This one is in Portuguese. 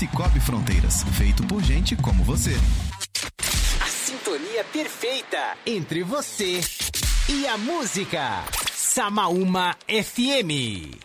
Cicobi Fronteiras, feito por gente como você. A sintonia perfeita entre você e a música. Samaúma FM.